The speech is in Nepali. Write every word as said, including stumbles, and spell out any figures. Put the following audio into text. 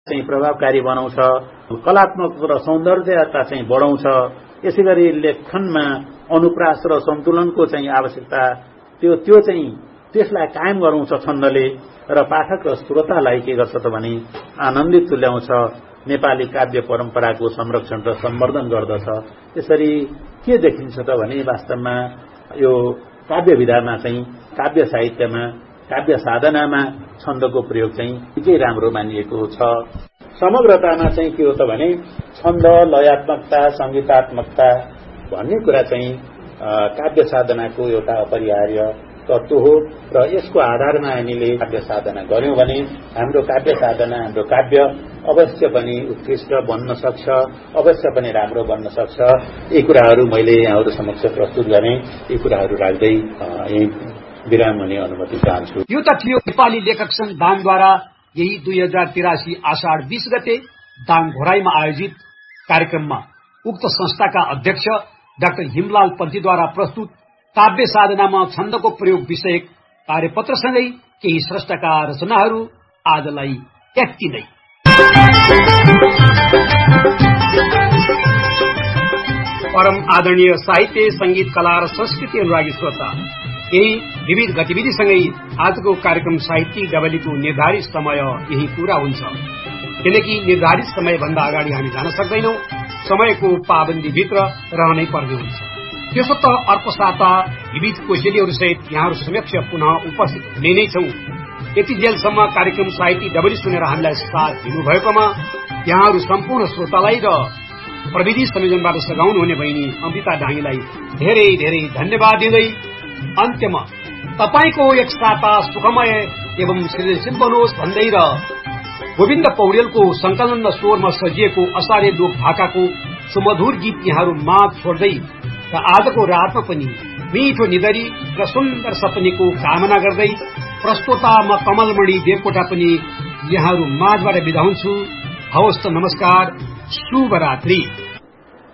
चाहिँ प्रभावकारी बनाउँछ, कलात्मक र सौन्दर्यता चाहिँ बढाउँछ। यसैगरी लेखनमा अनुप्रास र सन्तुलनको चाहिँ आवश्यकता त्यो त्यो चाहिँ त्यसलाई कायम गराउँछ छन्दले र पाठक र श्रोतालाई के गर्छ त भने आनन्दित तुल्याउँछ, नेपाली काव्य परम्पराको संरक्षण र सम्वर्धन गर्दछ। यसरी के देखिन्छ त भने वास्तवमा यो काव्य विधामा चाहिँ काव्य साहित्यमा काव्य साधनामा छन्दको प्रयोग चाहिँ निकै राम्रो मानिएको छ। समग्रतामा चाहिँ के हो त भने छन्द, लयात्मकता, संगीतात्मकता भन्ने कुरा चाहिँ काव्य साधनाको एउटा अपरिहार्य तत्त्व हो र यसको आधारमा हामीले काव्य साधना गर्यौं भने हाम्रो काव्य साधना, हाम्रो काव्य अवश्य पनि उत्कृष्ट बन्न सक्छ, अवश्य पनि राम्रो बन्न सक्छ। यी कुराहरू मैले यहाँहरू समक्ष प्रस्तुत गरेँ। यी कुराहरू राख्दै यही विराम हुने अनुमति चाहन्छु। यो त थियो नेपाली लेखक संघ दाङद्वारा यही दुई हजार तिरासी आषाढ बीस गते दाङ घोराईमा आयोजित कार्यक्रममा उक्त संस्थाका अध्यक्ष डाक्टर हिमलाल पन्थीद्वारा प्रस्तुत काव्य साधनामा छन्दको प्रयोग विषयक कार्यपत्रसँगै केही स्रष्टाका रचनाहरू आजलाई यति नै। परम आदरणीय साहित्य, संगीत, कला र संस्कृति अनुरागी श्रोता, यही विविध गतिविधिसँगै आजको कार्यक्रम साहित्यिक डबलीको निर्धारित समय यही पूरा हुन्छ। किनकि निर्धारित समयभन्दा अगाडि हामी जान सक्दैनौं, समयको पाबन्दीभित्र रहनै पर्ने हुन्छ। त्यसो त अर्को साता विविध कोसेलीहरूसहित यहाँहरू समक्ष पुनः उपस्थित हुने नै छौं। यति जेलसम्म कार्यक्रम साहित्य डबली सुनेर हामीलाई साथ दिनुभएकोमा यहाँहरू सम्पूर्ण श्रोतालाई र प्रविधि संयोजनबाट सघाउनु हुने बहिनी अमृता डाङ्गीलाई धेरै धेरै धन्यवाद दिँदै अन्त्यमा तपाईको एक साता सुखमय एवं सृजनशील बनोस् भन्दै र गोविन्द पौडेलको संकलन र स्वरमा सजिएको असारे लोक भाकाको सुमधुर गीत यहाँहरू माझ छोड्दै र आजको रातमा पनि मिठो निदरी र सुन्दर सपनीको कामना गर्दै प्रस्तोतामा कमलमणि देवकोटा पनि यहाँहरू माझबाट बिदा हुन्छु। हवस् त, नमस्कार, शुभरात्रि।